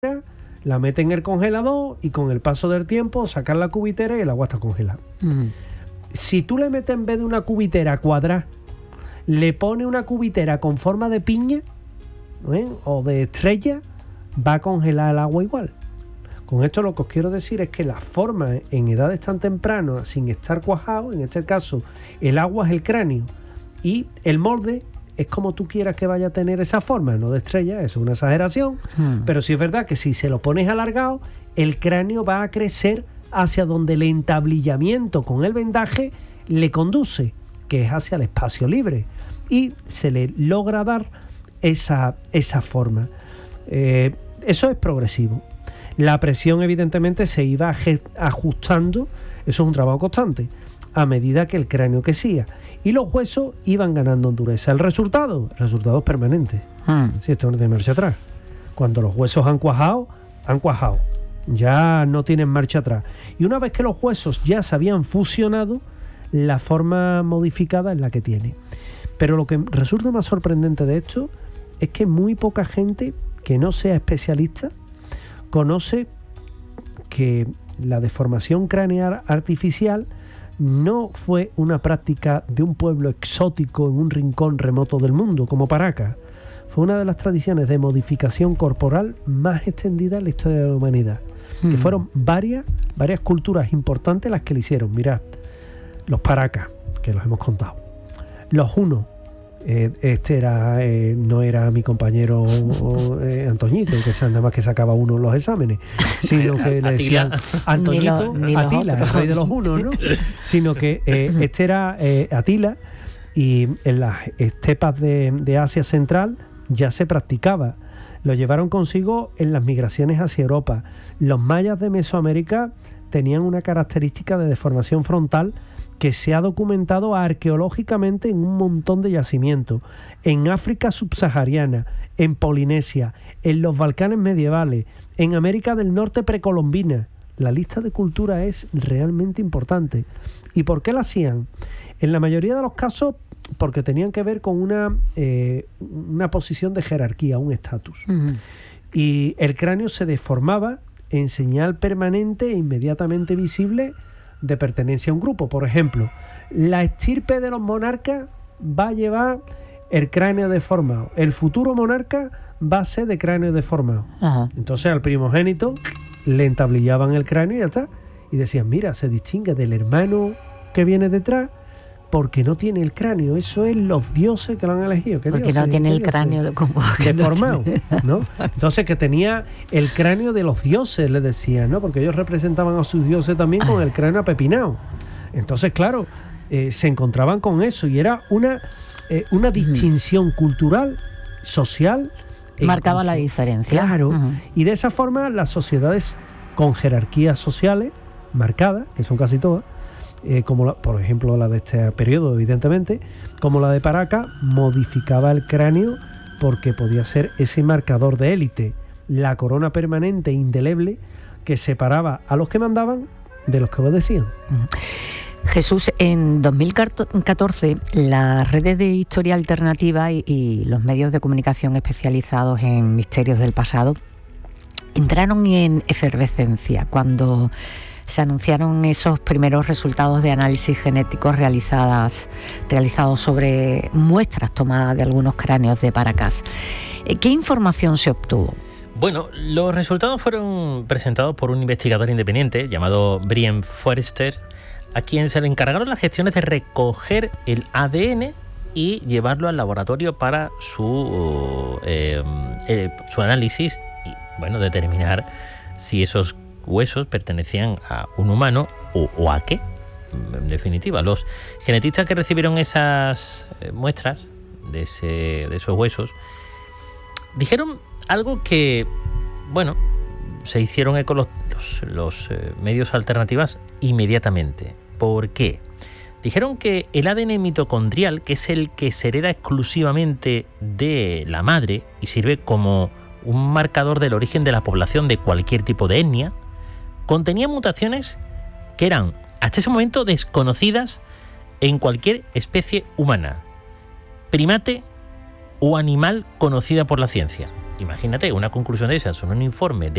la mete en el congelador y con el paso del tiempo sacan la cubitera y el agua está congelada. Si tú le metes en vez de una cubitera cuadrada, le pones una cubitera con forma de piña, o de estrella, va a congelar el agua igual. Con esto lo que os quiero decir es que la forma en edades tan tempranas, sin estar cuajado, en este caso el agua es el cráneo y el molde es como tú quieras que vaya a tener esa forma, no de estrella, eso es una exageración, pero sí es verdad que si se lo pones alargado, el cráneo va a crecer hacia donde el entablillamiento con el vendaje le conduce, que es hacia el espacio libre, y se le logra dar esa forma. Eso es progresivo. La presión evidentemente se iba ajustando, eso es un trabajo constante, a medida que el cráneo crecía. Y los huesos iban ganando en dureza. El resultado es permanente. Si esto no tiene marcha atrás. Cuando los huesos han cuajado, ya no tienen marcha atrás. Y una vez que los huesos ya se habían fusionado, la forma modificada es la que tiene. Pero lo que resulta más sorprendente de esto es que muy poca gente que no sea especialista conoce que la deformación craneal artificial no fue una práctica de un pueblo exótico en un rincón remoto del mundo, como Paracas. Fue una de las tradiciones de modificación corporal más extendidas en la historia de la humanidad. Que fueron varias culturas importantes las que le hicieron. Mirad, los Paracas, que los hemos contado. Los hunos, no era mi compañero Antoñito, que nada más que sacaba uno en los exámenes, sino que le decían Antoñito, Atila, el rey de los hunos, ¿no? Sino que este era Atila, y en las estepas de Asia Central ya se practicaba. Lo llevaron consigo en las migraciones hacia Europa. Los mayas de Mesoamérica tenían una característica de deformación frontal que se ha documentado arqueológicamente en un montón de yacimientos, en África subsahariana, en Polinesia, en los Balcanes medievales, en América del Norte precolombina. La lista de culturas es realmente importante. ¿Y por qué la hacían? En la mayoría de los casos, porque tenían que ver con una posición de jerarquía, un estatus. Y el cráneo se deformaba en señal permanente e inmediatamente visible de pertenencia a un grupo. Por ejemplo, la estirpe de los monarcas va a llevar el cráneo deformado. El futuro monarca va a ser de cráneo deformado. Entonces al primogénito le entablillaban el cráneo y ya está. Y decían, mira, se distingue del hermano que viene detrás porque no tiene el cráneo. Eso es los dioses que lo han elegido. Porque dioses? No tiene el cráneo como deformado, ¿no? Entonces que tenía el cráneo de los dioses, les decían, ¿no? Porque ellos representaban a sus dioses también con el cráneo apepinado. Entonces, claro, se encontraban con eso y era una distinción cultural, social. Marcaba la diferencia. Claro. Y de esa forma las sociedades con jerarquías sociales marcadas, que son casi todas, como por ejemplo la de este periodo, evidentemente, como la de Paracas, modificaba el cráneo porque podía ser ese marcador de élite, la corona permanente indeleble que separaba a los que mandaban de los que obedecían. Jesús, en 2014 las redes de historia alternativa y los medios de comunicación especializados en misterios del pasado entraron en efervescencia cuando se anunciaron esos primeros resultados de análisis genéticos realizados sobre muestras tomadas de algunos cráneos de Paracas. ¿Qué información se obtuvo? Bueno, los resultados fueron presentados por un investigador independiente llamado Brian Forrester, a quien se le encargaron las gestiones de recoger el ADN y llevarlo al laboratorio para su análisis y, bueno, determinar si esos huesos pertenecían a un humano o a qué. En definitiva, los genetistas que recibieron esas muestras de esos huesos dijeron algo que, bueno, se hicieron eco los medios alternativos inmediatamente. ¿Por qué? Dijeron que el ADN mitocondrial, que es el que se hereda exclusivamente de la madre y sirve como un marcador del origen de la población de cualquier tipo de etnia, contenía mutaciones que eran hasta ese momento desconocidas en cualquier especie humana, primate o animal conocida por la ciencia. imagínate, una conclusión de esas, un informe de